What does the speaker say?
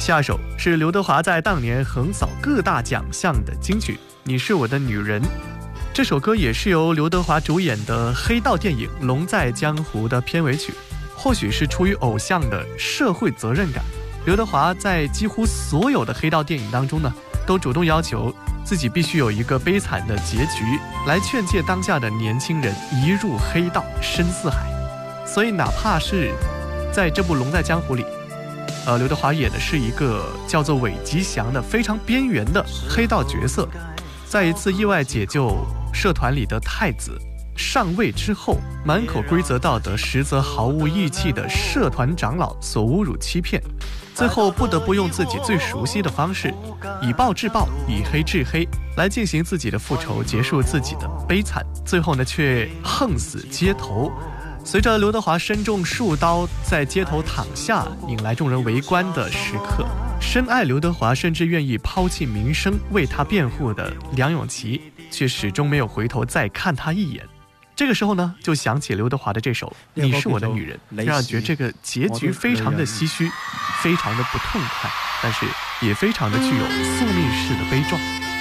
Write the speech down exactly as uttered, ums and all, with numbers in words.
下首是刘德华在当年横扫各大奖项的金曲《你是我的女人》。这首歌也是由刘德华主演的黑道电影《龙在江湖》的片尾曲。或许是出于偶像的社会责任感，刘德华在几乎所有的黑道电影当中呢，都主动要求自己必须有一个悲惨的结局，来劝诫当下的年轻人一入黑道深似海。所以哪怕是在这部《龙在江湖》里，呃，刘德华演的是一个叫做韦吉祥的非常边缘的黑道角色，在一次意外解救社团里的太子上位之后，满口规则道德实则毫无义气的社团长老所侮辱欺骗，最后不得不用自己最熟悉的方式，以暴制暴，以黑制黑，来进行自己的复仇，结束自己的悲惨，最后呢却横死街头。随着刘德华身中数刀在街头躺下，引来众人围观的时刻，深爱刘德华甚至愿意抛弃名声为他辩护的梁咏琪，却始终没有回头再看他一眼。这个时候呢，就想起刘德华的这首《你是我的女人》，让人觉得这个结局非常的唏嘘，非常的不痛快，但是也非常的具有宿命式的悲壮。